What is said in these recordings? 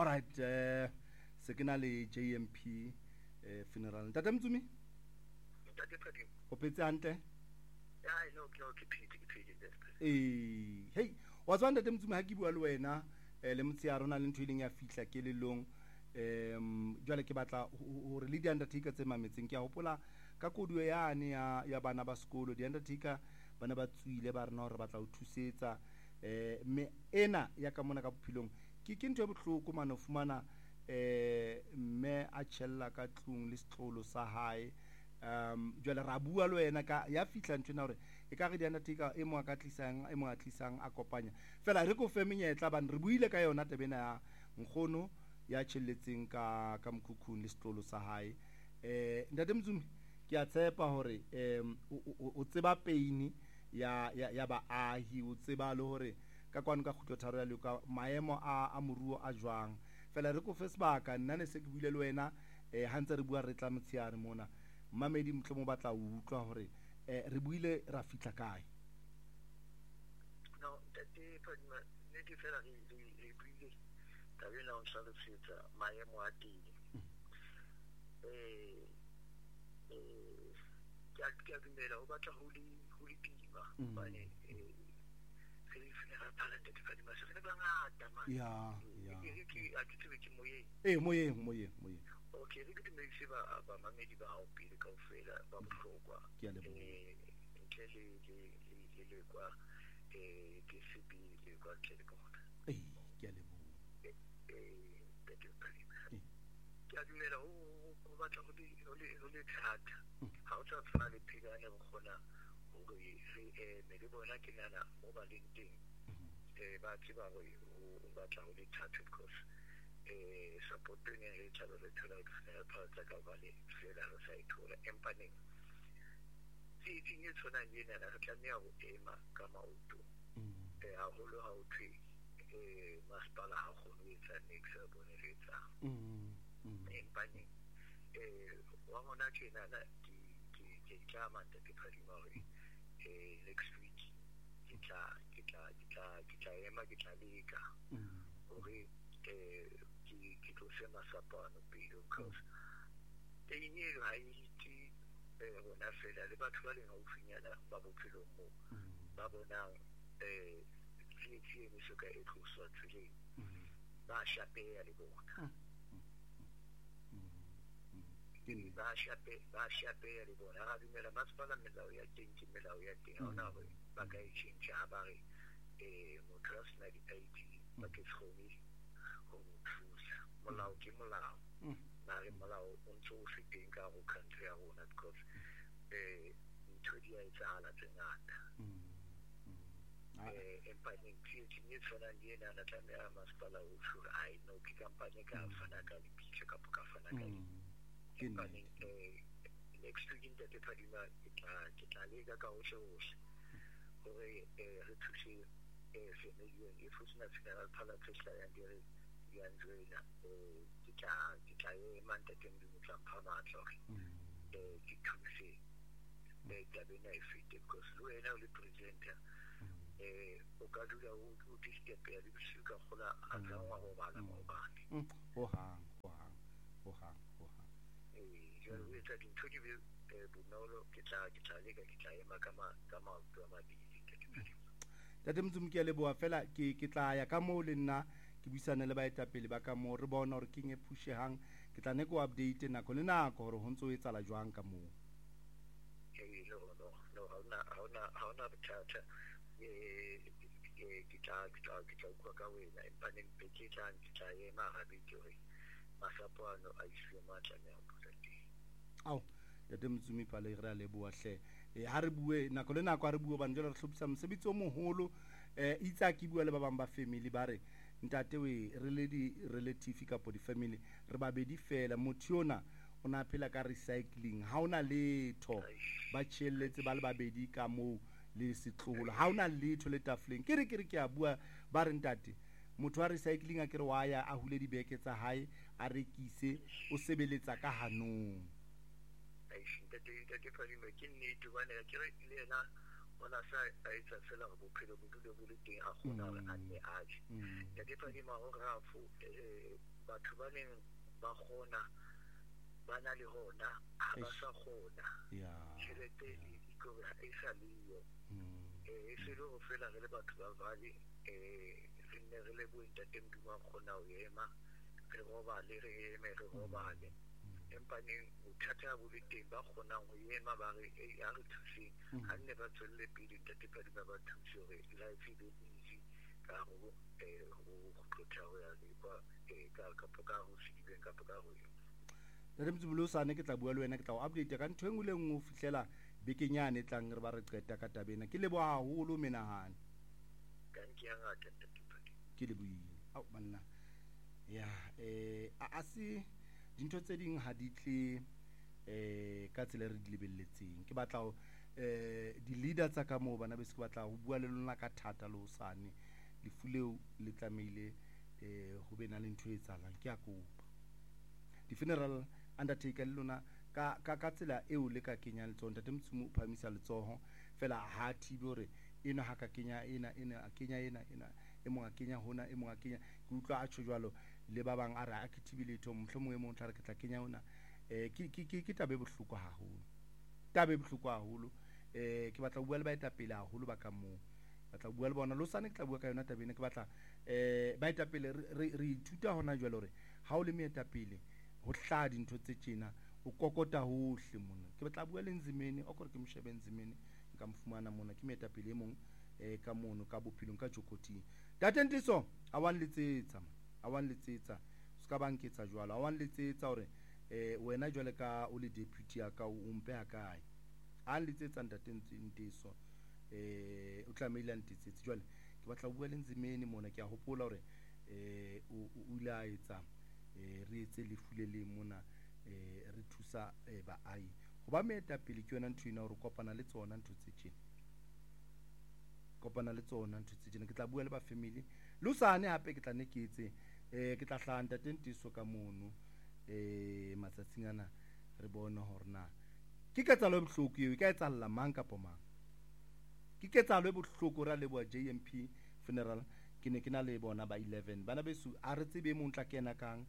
right se ke na le JMP funeral ntate Mtsumi o petse hantle hey wa tswa ntate Mtsumi ha ke bua le wena le motse ya rona le ntho ileng ya fihla ke lelong jwale ke batla hore le di undertaker tse mametseng ke a hopola ka koduo yane ya bana ba sekolo di undertaker bana ba tswile ba rena hore batla ho thusetsa me ena ya ka mona ka bophilong ke ntho e bohloko mane o fumana mme a tshella ka tlung le setlolo sa hae jwale ra bua le wena ka ya fihla ntho ena hore e ka re di undertaker e mo a tlisang a kopanya fela re ko fe menyetla bana re buile ka yona tebena ya nkgono ya tshelletseng ka mokhukhung le setlolo sa hae ntate Mtsumi ke a tshepa hore o tseba pain ya baahi o tseba le hore ka kwano ka khutlo tharo ya le ka maemo a moruo a jwang fela re ko fe sebaka nna ne se ke buile le wena ha ntse re bua re tla motshiare mona mamedi motho mo batla o utlwa hore re buile ra fitla kae no tate Phadima ne ke fela re buile ka yena o hlalosetsa maemo a teng ke a dumela o batla ho le pima bane se le funeral parlor tate Phadima se le bangata man ya ke a tsebe ke moyeng moyeng okay re ke dumedise ba mamedi ba hao pele kaofela ba bohlokwa ke a leboha ntle le kwa ke sebile kwa ntle le bona ke a leboha tate Phadima ke a dumela o batla ho le thata ha o tsa tshwana le phigane go kgona hore re le bona ke nana mo ba leng teng ba tseba gore o batla ho le thata because supporting e tla re thola ka phata ka vale fela re sa ithola empaneng se tinye tsona yena na tlamea ho ema ka maoto haholo ha o thwe masepala ha kgone ho etsa next a bone le etsa empaneng wa mona tjena na ke tla manta ke Phadima hore next week ke tla ema ke tla leka hore ke tlo se masapano pele because teinye ha iti rona fela le batho ba leng haufinyana ba bophelong mo ba bonang tsietseng soka e tloswa tseleng ba shapeya le bona ba shapeya le bona ga dumela masepala melao ya teng ke melao ya teng ha ona gore ba ka e change ha ba re motho a sena di-ID ba ke sekgone go mo thusa molao ke molao na re molao o ntse o feteng ka go country ya rona because ntho di a etsahala tse ngata empaneng tsietseng e tshwanang le ena na tlameha masepala o sure I know ke kampane ka fana ka lebitla kapo ka fana ka empaneng next week ntate Phadima ke tla leka ka hohle gore re thuse family e fusina funeral parlor tshela ya dire ya ntswela ke tla ema ntate Mdimo tla mpha matla hore ke thuse tabena e fete because le wena o le presenter o ka dula o disturb ya le bisuka gola a tsangwa go bana mo bane ho hang jwale o etsa dintho di be bonolo ke tla leka ke tla ema ka maoto a mabedi tate Mtsumi ke a leboha fela ke tla ya ka moo le nna ke buisana le baetapele ba ka moo re bona hore ke nge pushehang ke tla neko update nako le nako hore ho ntse o etsala jwang ka moo no ha ona bothata ke tla kwa ka wena empaneng ke tla ema habedi hore masapano a iswe matla me a potete au tate Mtsumi pale re a leboha hle ha re bue nako le nako ha re bue bana jalo re hlopisa mosebetsi o moholo itsa ke bua le ba bang ba family ba re ntate we re le di relative kapo di family re babedi fela motho yona o na phela ka recycling ha ona letho ba tshelletse ba le babedi ka moo le setloholo ha ona letho le tafoleng ke re ke a bua ba re ntate motho wa recycling a kere wa ya a hule dibeke tsa hae a rekise o sebeletsa ka hanong ke Phadima ke nnete bane ke re le yena ona sa a etsa fela go bophelo bo dule bo le teng a gona re a ne a ke Phadima go rafu batho ba neng ba kgona ba na le hona ha ba sa kgona tjhelete e sa leyo e se le ho fela re le batho ba vale re ne re le bontate Modimo a kgona ho ema re robale re eme re robale empa neng bothata bo le teng ba kgonang ho ema ba re a re thuseng ha nne ba tswelle pele ntate Padima ba thuse hore life e be easy ka ho khutlotha ho ya ka ho sedibeng kapa ka ho Ntate Mtsibolo ke tla bua le wena ke tla o update ka ntho engwe le nngwe ho fihlela bekenyane tlang re ba re qeta ka tabena ke lebo haholo menahane ke leboile banna a se dintho tse ding ha di tle ka tsela re di lebelletseng ke batla ho di-leader tsa ka moo bana be se ke batla ho bua le lona ka thata le hosane lefu leo le tlamehile ho be na le ntho e etsahalang ke a kopa di-funeral undertaker le lona ka tsela eo le ka kenya letsoho ntate Mtsimo o phamisa letsoho fela ha thibe hore ena ha ka kenya ena a kenya ena e mong a kenya hona e mong a kenya ke utlwa a tjho jwalo le ba bang a re a ke thibiletho mohlomong e mong tla re ke tla kenya hona ke tabe bohloko haholo ke batla ho bua le baetapele haholo ba ka moo batla ho bua le bona lo sane ke tla bua ka yona tabene ke batla baetapele re ithuta hona jwale hore ha o le moetapele ho hlaha dintho tse tjena o kokota hohle mona ke batla bua le Nzimeni o kore ke moshebe Nzimeni nka mfumana mona ke moetapele e mong ka mono ka bophelong ka jokoting Tatentiso a wan letsetsa se ka banketsa jwalo a wan letsetsa hore wena jwale ka o le deputy ya ka o mpe ha kae a letsetsa Tatentiso o tlamehile a ntetsetse jwale ke batla bua le Nzimeni mona ke a hopola hore o ila etsa re etse lefule le mona re thusa baahi ho ba moetapele ke yona ntho ena hore kopana le tsona ntho tse tjena ke tla bua le ba family le usane hape ke tla ne ke etse ke tla hlahang Tatentiso ka mono matsatsing ana re bona hore na ke ketsalo e bohloko eo e ka etsalla mang kapa mang ke ketsalo e bohloko ra le bo JMP funeral ke ne ke na le bona ba 11 bana besu a re tsebe mong tla kena kang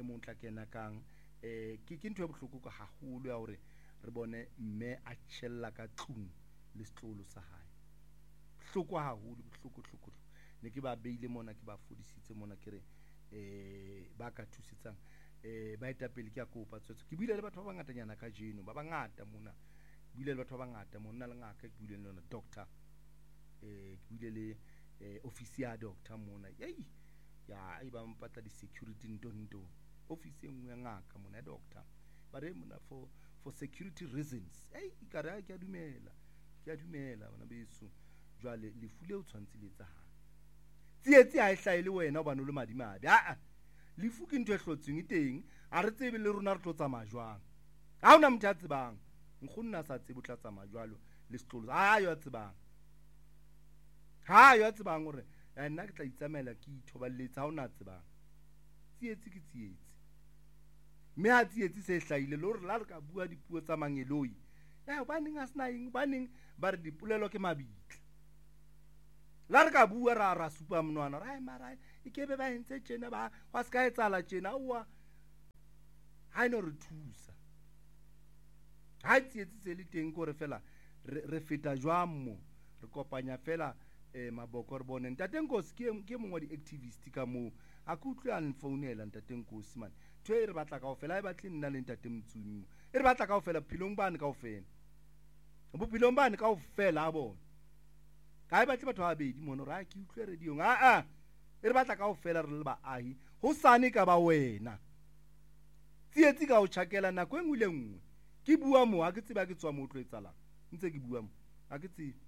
ke ntho e bohloko ka haholo ya hore re bone mme a tshella ka tlung le setlolo sa hae bohloko haholo bohloko ne ke ba beile mona ke ba fodisitse mona ke re ba ka thusetsang baetapele ke a kopa tswetso ke buile le batho ba bangatanyana ka jeno ba bangata mona buile le batho ba bangata mona le ngaka ke buile le lona doctor ke buile le office ya doctor mona ya e ba mpatla di security nto office engwe ya ngaka mona doctor ba re mona for security reasons ka re ke a dumela bana beso jwale le fule o tshwantse le tsa tsietsi ha e hlaile wena o bana le madimabe lefu ke ntho e hlotseng e teng a re tsebe le rona re tlo tsamaya jwang ha ona motho a tsebang nkgonne a sa tsebe o tla tsamaya jwalo le setlolo yo a tsebang hore nna ke tla itsamaela ke ithoballetsa ha ona tsebang tsietsi ke tsietsi mme ha tsietsi se hlaile le hore la re ka bua dipuo tsa mangeloi baneng a sena eng baneng ba re dipolelo ke mabitla la re ka bua ra supa monwana ra mara e kebe ba entse tjena ba wa ska etsala tjena ha ino re thusa ha tsietsi se le teng gore fela re feta jwang mo re kopanya fela maboko re bone ntate Nkosi ke mongwe di activist ka moo a ke utlwe a nfounela ntate Nkosi man ntho e re batla kaofela e batle nna le ntate Mtsumi e re batla kaofela philong bane bophelong bane kaofela a bona ka e batle batho ba babedi mono ra ke utlwe radiong e re batla kaofela re le baahi ho sane ka ba wena tsietsi ka o tjhakela nako engwe le nngwe ke bua mo ha ke tseba ke tswa mo tlo etsalang ntse ke bua mo ha ke tsebe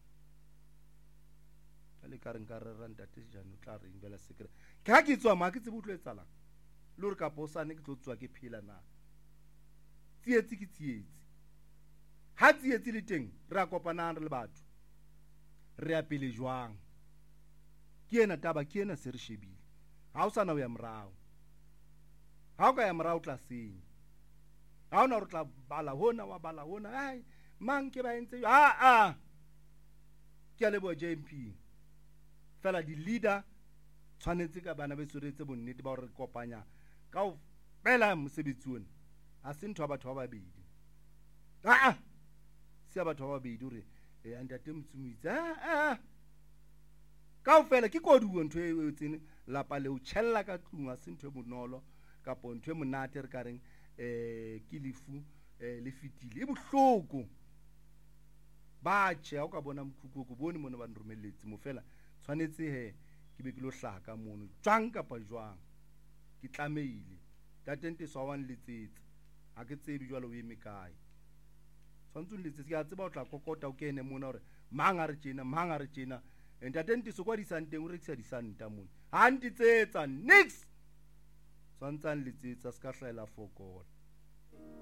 le ka reng ka re ntate jane o tla reng bela sekere ke ha ke tswa mo ha ke tsebe o tlo etsalang le hore ka posane ke tlo tswa ke phela na tsietsi ke tsietsi ha tsietsi le teng re a kopanang re le batho re a pele jwang ke ena taba ke ena se re shebile ha o sana o ya morao ha o ka ya morao tla senya ha ona re tla bala hona wa bala hona mang ke ba entse ke a lebo JMP fela di leader tshwanetse ka bana be tsoretse bonnete ba hore re kopanya ka o fela mosebetsi ona a se ntho ya batho ba babedi se ya batho ba babedi hore ntate Motsumitse ka o fela ke koduo ntho e tsene lapa le o tshella ka tlung a se ntho e bonolo kapo ntho e monate re ka reng ke lefu le fitile e bohloko ba tjhe o ka bona mkhukhu go bone mona ba nromelletse mo fela tshwanetse ke be ke lo hlaka mono jwang kapa jwang ke tlameile tatente swa wan letsetsa ha ke tsebe jwale o eme kae tshwantse o letsetse ke a tseba o tla kokota o kene mona hore mang a re tjena tatente so kwa di santeng o rekisa di santa mona ha ntitsetsa nix tshwantse a letsetsa se ka hlaela fokola